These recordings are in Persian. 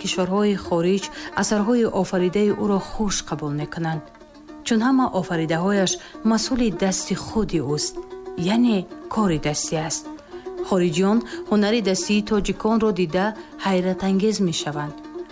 кишварҳои хориҷ асарҳои офаридаи ӯро хуш қабул мекунанд, чун ҳама офаридаҳояш масъули дасти худи ӯст, яъне кори дастӣ аст. хориҷиён ҳунари дастии тоҷиконро дида ҳайратангез мешаванд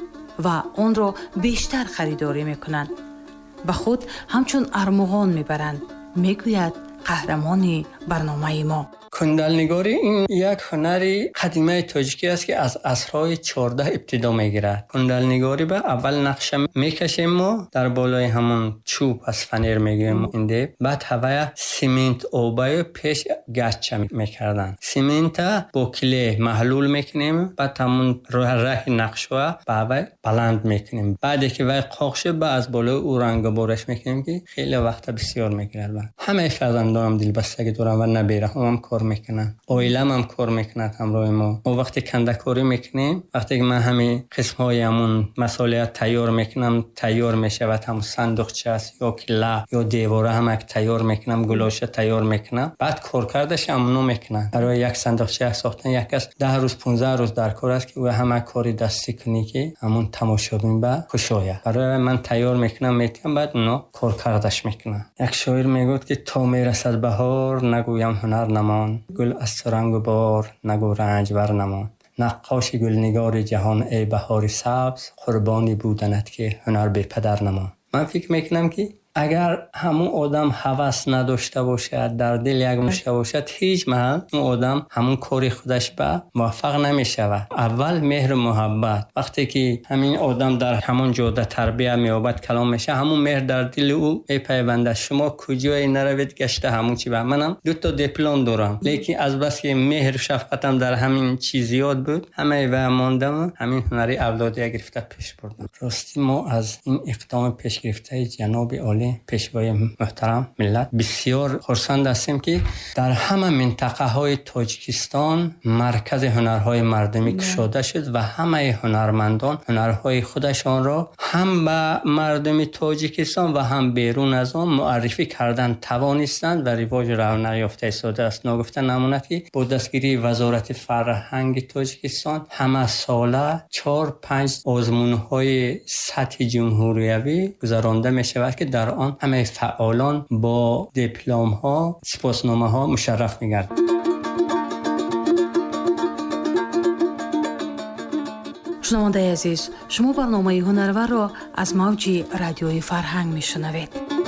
ва онро бештар харидорӣ мекунанд. ба худ ҳамчун армуғон мебаранд, мегӯяд қаҳрамони барномаи мо. кундалнигорӣ ин як ҳунари қадимаи тоҷикӣ аст, ки аз асрҳои 14 ибтидо мегирад. кундалнигорӣ ба аввал нақша мекашем мо дар болои ҳамун чӯб аз фанер мегирем инде, баъд ҳавая симент обаю пеш гачча мекардан. Симента бо клей маҳлул мекунем, баъд ҳамун раҳи нақшва ба авай баланд мекунем. баъде ки вай қоқ шуд, ба аз болои ӯ рангобораш мекунем, ки хеле вақта бисёр мегирад. ҳамаи фарзандонам дилбастагӣ дорам ва набераҳоам кор мекунанд. оилам ҳам кор мекунад ҳамроҳи мо. мо вақте кандакорӣ мекунем, вақте ки ман ҳамин қисмҳои ҳамун масолият тайёр мекунам, тайёр мешавад, ҳамун сандуқча аст ё ки лаб ё девора ҳамак тайёр мекунам, гулоша тайёр мекунам, баъд коркардаш ҳамуно мекунам. барои як сандуқча сохтан як кас 10 рӯз 15 рӯз дар кор аст, ки ӯ ҳама кори дастӣ кунӣ, ки ҳамун тамошобин ба кушояд. барои ман тайёр мекунам, метам, баъд но коркардаш мекунам. як шоир мегӯяд, ки то мерасад баҳор, нагӯям ҳунар намон, гул аз рангу бор, нагӯ ранҷбар намон. наққоши гулнигори ҷаҳон, эй баҳори сабз, қурбони буданат, ки ҳунар бепадар намон. ман фикр мекунам, ки агар ҳамун одам ҳавас надошта бошад, дар дил як мушта бошад, ҳеҷ маҳал ӯ одам ҳамун кори худаш ба муваффақ намешавад. аввал меҳру муҳаббат. вақте ки ҳамин одам дар ҳамун ҷода тарбия меёбад, калом мешавад, ҳамун меҳр дар дили ӯ мепайвандад. шумо куҷое наравед гашта ҳамун чи ба манам 2 диплом дорам, лекин азбаски меҳру шафқатам дар ҳамин чи зиёд буд, ҳамаи ва мондам, ҳамин ҳунари авлодия гирифта пеш бурдам. рости мо аз ин иқдоми пешгирифтаи ҷаноби оли пешвои муҳтарам миллат бисёр хурсанд ҳастем, ки дар ҳама минтақаҳои Тоҷикистон маркази ҳунарҳои мардумӣ кушода шуд ва ҳамаи ҳунармандон ҳунарҳои худашонро ҳам ба мардуми Тоҷикистон ва ҳам берун аз он муаррифӣ кардан тавонистанд ва ривоҷ равнақ ёфта истода аст. ногуфта намунад, ки бо дастгирии Вазорати фарҳанги Тоҷикистон ҳама сола 4-5 озмунҳои сатҳи ҷумҳуриявӣ гузаронда мешавад, ки дар он ҳамаи фаъолон бо дипломҳо, сипосномаҳо мушарраф мегарданд. шунавандаи азиз, шумо барномаи ҳунарварро аз мавҷи радиои Фарҳанг мешунавед.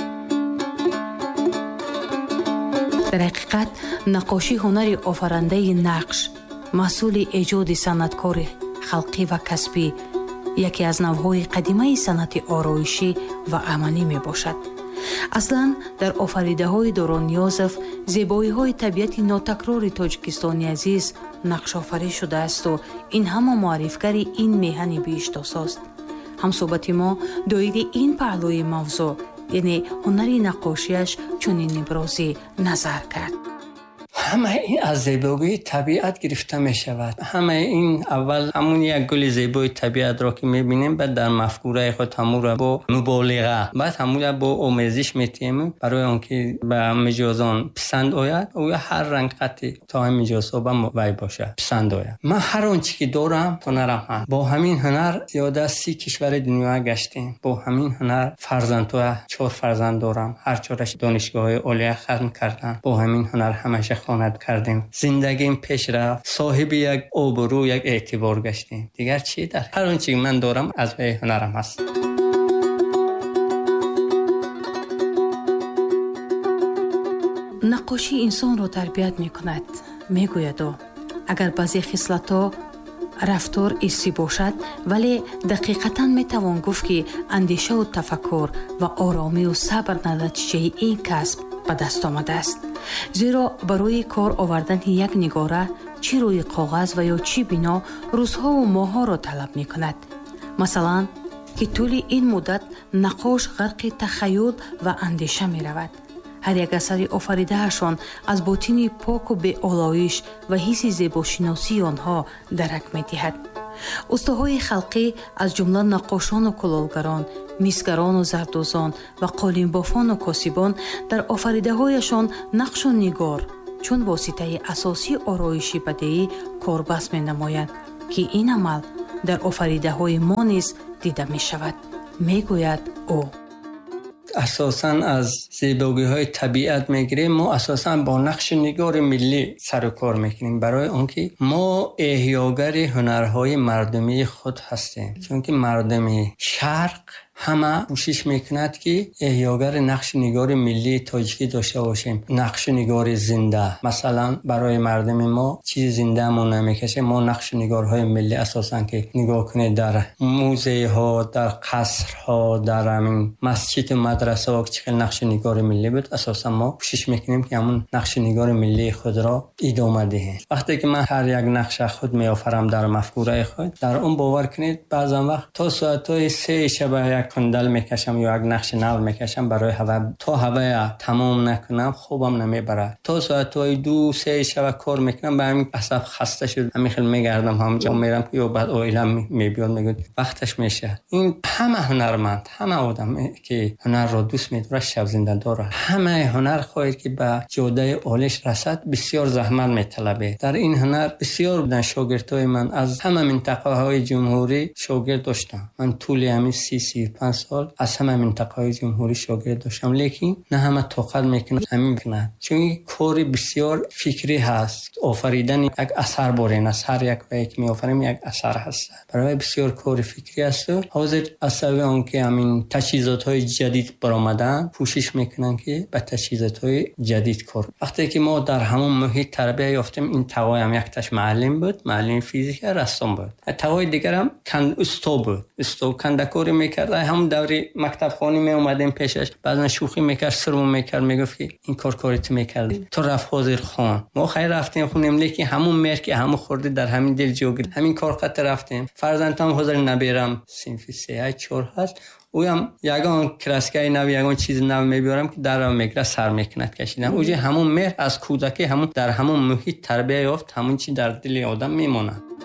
дар ҳақиқат наққошӣ ҳунари офарандаи нақш, масъули эҷоди санъаткори халқӣ ва касбӣ, яке аз навъҳои қадимаи санъати ороишӣ ва амалӣ мебошад. аслан дар офаридаҳои Доронёзов зебоиҳои табиати нотакрори тоҷикистони азиз нақшофарӣ шудаасту ин ҳама муаррифгари ин меҳани бииштосост. ҳамсӯҳбати мо доири ин паҳлӯи мавзӯъ, яъне ҳунари наққошиаш чунин иброзӣ назар кард. ҳамаи ин аз зебогии табиат гирифта мешавад. ҳамаи ин аввал ҳамун як гули зебои табиатро ки мебинем, баъд дар мафкураи худ ҳамуро бо муболиға, баъд ҳамуро бо омезиш метиҳем, барои он ки ба миҷозон писанд ояд, ӯ ҳар ранг қати то ҳам миҷозҳо ба вай бошад, писанд ояд. ман ҳар он чи ки дорам, ҳунарам ҳаст. бо ҳамин ҳунар зиёда 30 кишвари дунё гаштем. бо ҳамин ҳунар фарзандҳоя 4 фарзанд дорам. ҳар чораш донишгоҳи олия хатм кардам. бо ҳамин ҳунар ҳамаша кардем. зиндагим пеш рафт. соҳиби як обрӯ, як эътибор гаштем. дигар чӣ? дар ҳар он чӣ ман дорам аз ҳунарам ҳаст. наққошӣ инсонро тарбият мекунад. мегӯяд агар баъзе хислатҳо рафтор ирсӣ бошад, вале дақиқатан метавон гуфт, ки андешаву тафаккур ва оромию сабр натиҷаи ин касб ба даст омадааст. зеро барои кор овардани як нигора чӣ рӯи коғаз ва ё чӣ бино рӯзҳову моҳҳоро талаб мекунад. масалан, ки тӯли ин муддат наққош ғарқи тахайюл ва андеша меравад. ҳар як асари офаридаашон аз ботини поку беолоиш ва ҳисси зебошиносии онҳо дарак медиҳад. устоҳои халқӣ аз ҷумла наққошону кулолгарон, мисгарону зардӯзон ва қолинбофону косибон дар офаридаҳояшон нақшу нигор чун воситаи асосии ороиши бадеӣ корбаст менамоянд, ки ин амал дар офаридаҳои мо низ дида мешавад, мегӯяд ӯ. اساساً از زیبایی‌های طبیعت میگیریم. ما اساساً با نقش نگار ملی سر و کار میکنیم برای اون که ما احیاگر هنرهای مردمی خود هستیم، چون که مردم شرق همه کوشش میکند که احیاگر نقش نگار ملی تاجیکی داشته باشیم، نقش نگار زنده. مثلا برای مردم ما چیز زنده ما نمیکشه. ما نقش نگارهای ملی اساسا که نگاه کنید در موزه ها، در قصر ها، در همین مسجد و مدرسه ها چه نقش نگار ملی بود، اساسا ما کوشش میکنیم که همون نقش نگار ملی خود را ادامه دهیم. وقتی که من هر یک نقش خود میآفرم در مفکوره خود، در اون باور کنید بعضا وقت تا ساعت 3 شب کندل میکشم یا یک نقش نو میکشم برای تا هوا تمام نکنم خوبم نمیبره. تا ساعت 2 3 شب کار میکنم، به همین عصب خسته شد، همین خیلی میگردم همجا میرم که بعد اویلم میبیاد میگه وقتش میشه. این همه هنرمند، همه آدم که هنر را دوست میداره، شب زنده داره، همه هنر خواهد که به جاده عالیش رسد بسیار زحمت میطلبه. در این هنر بسیار بودن شاگردای من از همه منطقه های جمهوری شاگرد داشتم. من طول همین 35 سال از همه منطقه های جمهوری شاگرد داشتم، لیکن نه همه طاقت میکنن همین میکنن، چون این کار بسیار فکری هست. آفریدن یک اثر بارین است، هر یک وقتی که میآفریم یک اثر هست، برای بسیار کار فکری است. حاضر اصلا اون که همین تجهیزات های جدید برآمدن کوشش میکنن که به تجهیزات های جدید کار. وقتی که ما در همون محیط تربیت یافتیم، این توای هم یک تاش معلم بود، معلم فیزیک، رسام بود. توای دیگر هم استاد بود، استاد کندکاری میکرد. هم دوری مکتب خانی می اومدیم پیشش، بعضا شوخی میکرد، سرمو میکرد، میگفت که این کارت میکردی تو رفت حاضر خان. ما خیر رفتیم خونیم، لیکن همون مهر که همون خورده در همین دل جو گرفت، همین کار خط رفتیم. فرزندم حاضر نبیرم صنف 3 4 هست، اویم یگان کراسکای نو، یگان چیز نو میبرم که در میگره سر میکند کشیدم. اوجه همون مهر از کودکی همون در همون محیط تربیت یافت، همون چی در دل آدم میمونه.